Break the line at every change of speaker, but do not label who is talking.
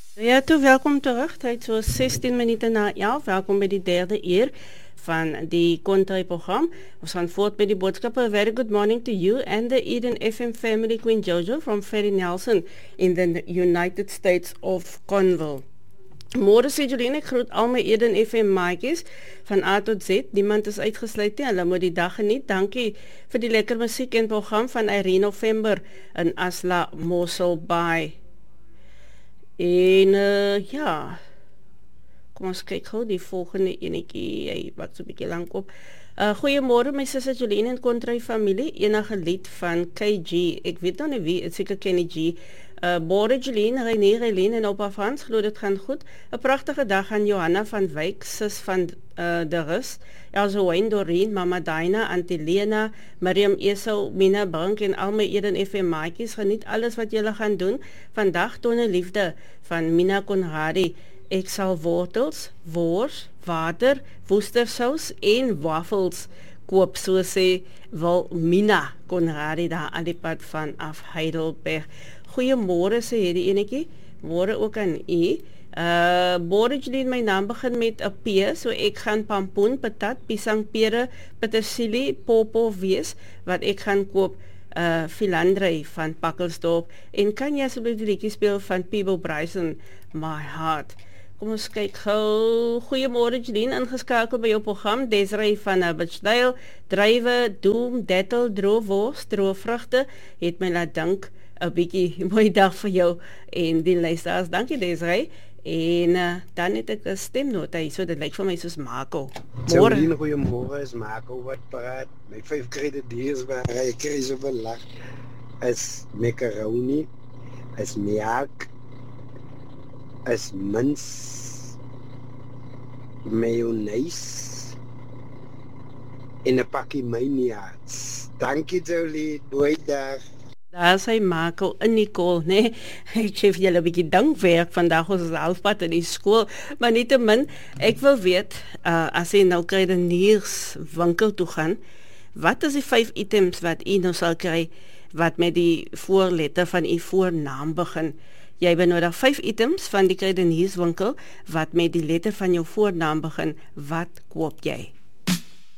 Ja, toe, welkom terug. Tyd so 16 minute na 11. Welkom by die derde uur van die Kontra-program. Ons gaan voort met die boodskappe. A very good morning to you and the Eden FM family, Queen Jojo from Ferry Nelson in the United States of Conville. Môre sê Jolene, ek groet al my Eden FM maatjies van A tot Z. Niemand is uitgesluit nie. Hulle moet die dag geniet. Dankie vir die lekker musiek en program van Irene November in Asla Mossel Bay. En ja, kom ons kyk gou die volgende enetjie, hy wat so 'n bietjie lank op. Goeiemôre my sussie Jolene en Kontry familie, enige lied van KG, ek weet nou nie wie, het seker Kenny G. Môre Jolene, René en opa Frans, glo dit gaan goed. 'n Pragtige dag aan Johanna van Wyk, sis van de Rus, Elsa Wayne, Doreen, Mama Daina, Auntie Lena, Miriam Esau, Mina Brink en al my Eden FM maatjies, geniet alles wat julle gaan doen. Vandag toon 'n liefde van Mina Conradi. Ek sal wortels, wors, water, woestersous en waffels koop, so sê Mina Conradi daar aan die pad van af Heidelberg. Goeiemôre sê hierdie enetjie, môre ook aan u. Môre Jolene, my naam begin met 'n P, so ek gaan pampoen, patat, pisang, pere, petersilie, popo wees, wat ek gaan koop. Philandre van Pakkelsdorp. En kan jy asseblief die liedjie speel van Peebo Bryson, My Heart? Kom ons kyk gou. Goeiemôre Jolene, ingeskakel by jou program. Desiree van Bitchdale, druiwe, doom, dettel, droewors, droëvrugte, het my laat dink 'n bietjie mooi dag vir jou en die luisteraars. Dankie Desiree. En dan het ek 'n stemnota hier, so dit lyk vir my soos Marco.
Môre. Goeiemôre, is Marco wat praat. My 5 kredieteurs waar ek kry so veel lag. Is macaroni, is melk, is mins, mayonaise en 'n pakkie myniaats. Dankie Jolie, mooi dag.
Daar sy Marco in Nicole, nee. Ek sê vir julle 'n bietjie dankwerk vandag, ons is halfpad in die skool, maar nietemin, ek wil weet, as jy nou kry 'n winkel toe gaan, wat is die 5 items wat u nou sal kry, wat met die voorletter van u voornaam begin? Jy benodig 5 items van die kruidenierswinkel, wat met die letter van jou voornaam begin. Wat koop jy?